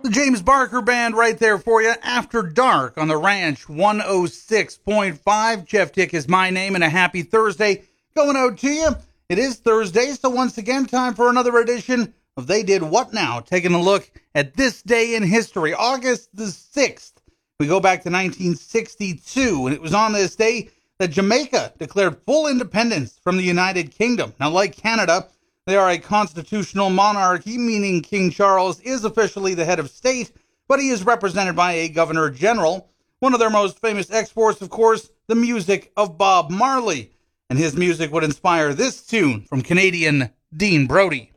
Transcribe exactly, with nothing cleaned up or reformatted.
The James Barker Band right there for you. After Dark on the Ranch one oh six point five. Jeff Dick is my name, and a happy Thursday going out to you. It is Thursday, so once again, time for another edition of They Did What Now? Taking a look at this day in history, August the sixth. We go back to nineteen sixty-two, and it was on this day that Jamaica declared full independence from the United Kingdom. Now, like Canada, they are a constitutional monarchy, meaning King Charles is officially the head of state, but he is represented by a governor general. One of their most famous exports, of course, the music of Bob Marley. And his music would inspire this tune from Canadian Dean Brody.